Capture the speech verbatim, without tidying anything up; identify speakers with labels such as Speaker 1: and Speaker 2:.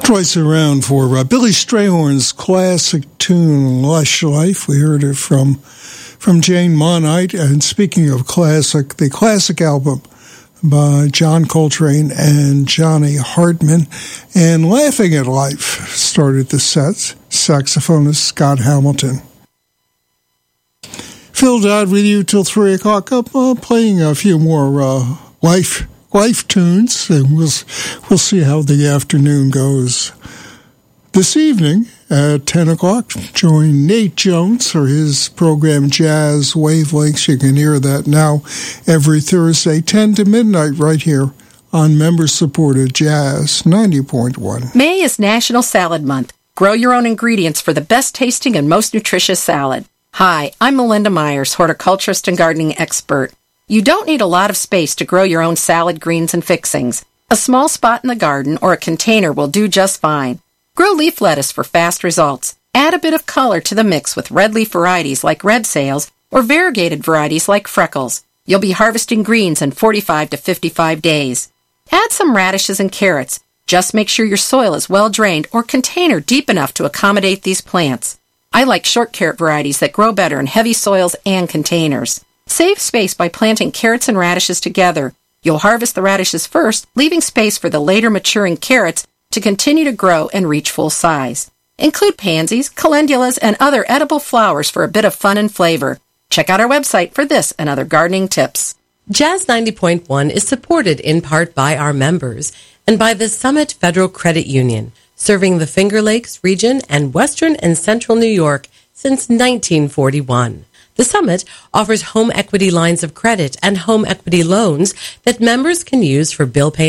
Speaker 1: Twice around for uh, Billy Strayhorn's classic tune, Lush Life. We heard it from from Jane Monite. And speaking of classic, the classic album by John Coltrane and Johnny Hartman. And Laughing at Life started the set. Saxophonist Scott Hamilton. Phil Dodd with you till three o'clock. Up uh, playing a few more uh, life life tunes, and we'll we'll see how the afternoon goes. This evening at ten o'clock, join Nate Jones for his program Jazz Wavelengths. You can hear that now every Thursday, ten to midnight, right here on member-supported Jazz ninety point one.
Speaker 2: May is National Salad Month. Grow your own ingredients for the best tasting and most nutritious salad. Hi, I'm Melinda Myers, horticulturist and gardening expert. You don't need a lot of space to grow your own salad greens and fixings. A small spot in the garden or a container will do just fine. Grow leaf lettuce for fast results. Add a bit of color to the mix with red leaf varieties like red sails or variegated varieties like freckles. You'll be harvesting greens in forty-five to fifty-five days. Add some radishes and carrots. Just make sure your soil is well drained or container deep enough to accommodate these plants. I like short carrot varieties that grow better in heavy soils and containers. Save space by planting carrots and radishes together. You'll harvest the radishes first, leaving space for the later maturing carrots to continue to grow and reach full size. Include pansies, calendulas, and other edible flowers for a bit of fun and flavor. Check out our website for this and other gardening tips.
Speaker 3: Jazz ninety point one is supported in part by our members and by the Summit Federal Credit Union, serving the Finger Lakes region and western and central New York since nineteen forty-one. The Summit offers home equity lines of credit and home equity loans that members can use for bill payments